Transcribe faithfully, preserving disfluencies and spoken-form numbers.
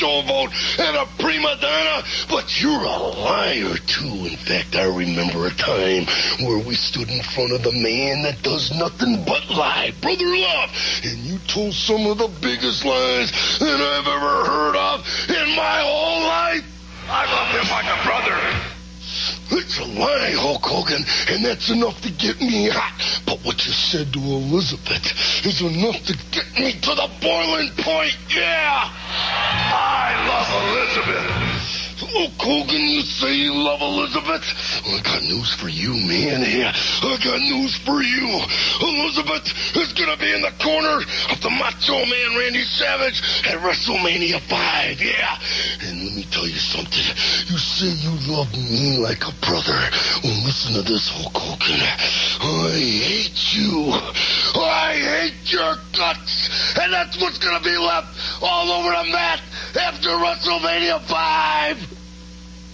showboat and a prima donna, but you're a liar, too. In fact, I remember a time where we stood in front of the man that does nothing but lie, Brother Love, and you told some of the biggest lies that I've ever heard of in my whole life. I love him like a brother. It's a lie, Hulk Hogan, and that's enough to get me hot. But what you said to Elizabeth is enough to get me to the boiling point, yeah! I love Elizabeth. Hulk Hogan, you say you love Elizabeth? Well, I got news for you, man. Yeah, I got news for you. Elizabeth is going to be in the corner of the Macho Man Randy Savage at WrestleMania five, yeah. And let me tell you something. You say you love me like a brother. Well, listen to this, Hulk Hogan. I hate you. I hate your guts. And that's what's going to be left all over the mat after WrestleMania five.